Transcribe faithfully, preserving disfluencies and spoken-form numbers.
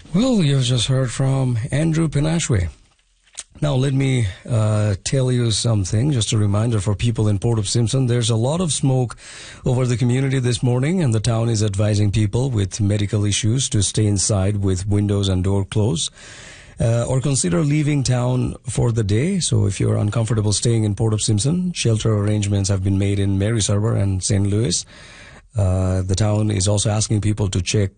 Well, you've just heard from Andrew Pinashwe. Now, let me uh, tell you something, just a reminder for people in Port of Simpson. There's a lot of smoke over the community this morning, and the town is advising people with medical issues to stay inside with windows and door closed, uh, or consider leaving town for the day. So if you're uncomfortable staying in Port of Simpson, shelter arrangements have been made in Marys Harbour and Saint Louis. Uh, the town is also asking people to check